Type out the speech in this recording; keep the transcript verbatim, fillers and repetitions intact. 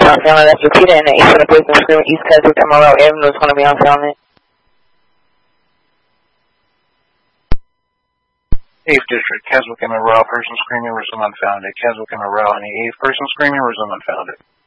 unfounded. That's repeated in the eighth for the person screaming East Keswick and Morrell Avenue is going to be unfounded. eighth District, Keswick and Morrell, person screaming, resume unfounded. Keswick and Morrell, any eighth person screaming, resume unfounded.